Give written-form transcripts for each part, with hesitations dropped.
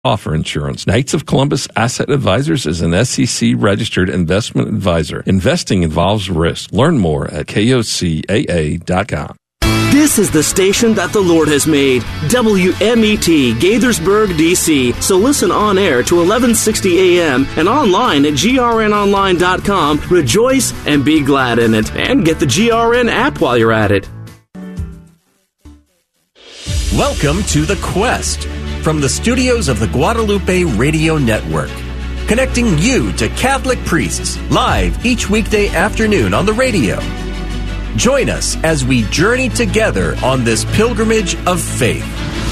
Offer insurance. Knights of Columbus Asset Advisors is an SEC-registered investment advisor. Investing involves risk. Learn more at KOCAA.com. This is the station that the Lord has made. WMET, Gaithersburg, D.C. So listen on air to 1160 a.m. and online at grnonline.com. Rejoice and be glad in it. And get the GRN app while you're at it. Welcome to The Quest from the studios of the Guadalupe Radio Network, connecting you to Catholic priests live each weekday afternoon on the radio. Join us as we journey together on this pilgrimage of faith.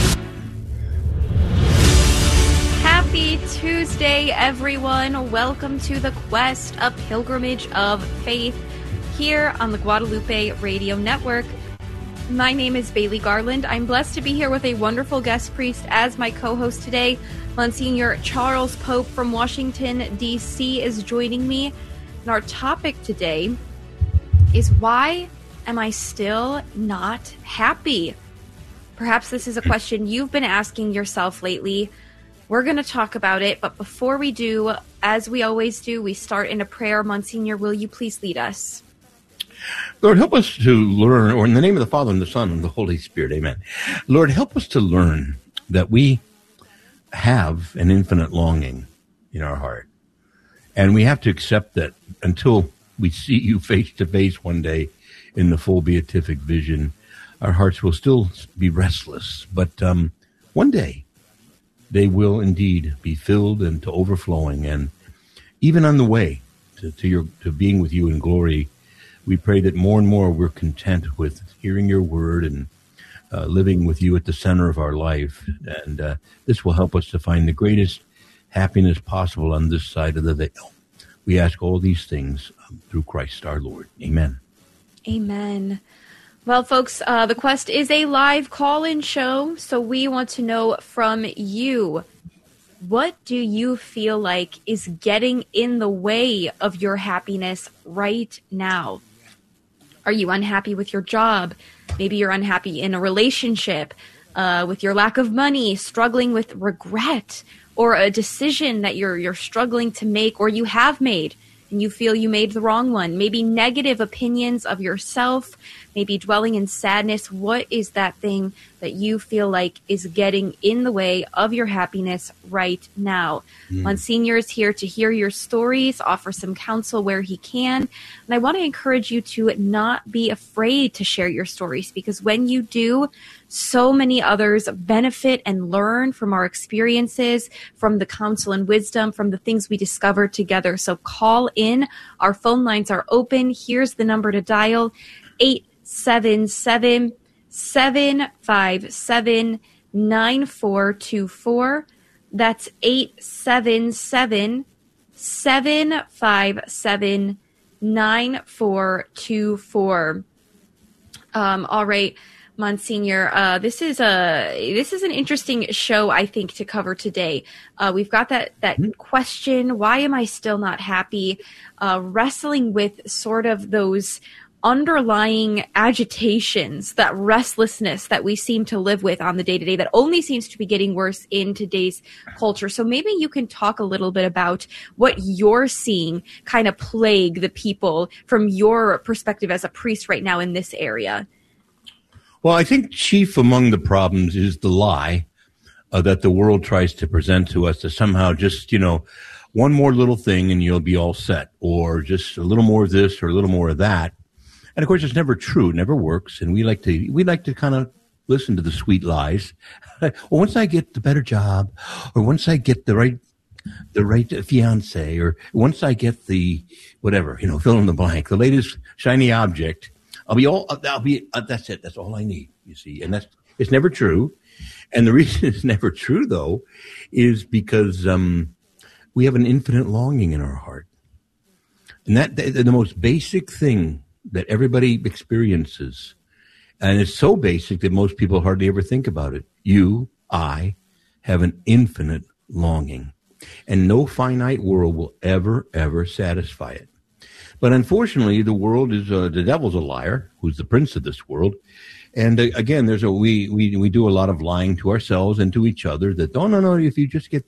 Happy Tuesday, everyone. Welcome to The Quest, a pilgrimage of faith here on the Guadalupe Radio Network. My name is Bailey Garland. I'm blessed to be here with a wonderful guest priest as my co-host today. Monsignor Charles Pope from Washington, D.C. is joining me. And our topic today is, why am I still not happy? Perhaps this is a question you've been asking yourself lately. We're going to talk about it, but before we do, as we always do, we start in a prayer. Monsignor, will you please lead us? Lord, help us to learn, or in the name of the Father, and the Son, and the Holy Spirit, amen. Lord, help us to learn that we have an infinite longing in our heart. And we have to accept that until we see you face to face one day in the full beatific vision, our hearts will still be restless. But one day, they will indeed be filled and to overflowing. And even on the way to being with you in glory, we pray that more and more we're content with hearing your word and living with you at the center of our life. And this will help us to find the greatest happiness possible on this side of the veil. We ask all these things through Christ our Lord. Amen. Amen. Well, folks, The Quest is a live call-in show, so we want to know from you, what do you feel like is getting in the way of your happiness right now? Are you unhappy with your job? Maybe you're unhappy in a relationship, with your lack of money, struggling with regret, or a decision that you're struggling to make, or you have made and you feel you made the wrong one. Maybe negative opinions of yourself, maybe dwelling in sadness. What is that thing that you feel like is getting in the way of your happiness right now? Monsignor is here to hear your stories, offer some counsel where he can. And I want to encourage you to not be afraid to share your stories, because when you do, so many others benefit and learn from our experiences, from the counsel and wisdom, from the things we discover together. So call in. Our phone lines are open. Here's the number to dial: 877-757-9424. That's 877-757-9424. All right, Monsignor, this is an interesting show, I think, to cover today. We've got that question, why am I still not happy? Wrestling with sort of those underlying agitations, that restlessness that we seem to live with on the day-to-day that only seems to be getting worse in today's culture. So maybe you can talk a little bit about what you're seeing kind of plague the people from your perspective as a priest right now in this area. Well, I think chief among the problems is the lie that the world tries to present to us, to somehow just, one more little thing and you'll be all set, or just a little more of this or a little more of that. And of course, it's never true. It never works. And we like to kind of listen to the sweet lies. Well, once I get the better job, or once I get the right fiance, or once I get the whatever, fill in the blank, the latest shiny object, that's it. That's all I need, you see. And it's never true. And the reason it's never true, though, is because we have an infinite longing in our heart. And that the most basic thing that everybody experiences, and it's so basic that most people hardly ever think about it. I have an infinite longing, and no finite world will ever satisfy it. But unfortunately, the world is the devil's a liar, who's the prince of this world, And again, we do a lot of lying to ourselves and to each other that, oh, no, if you just get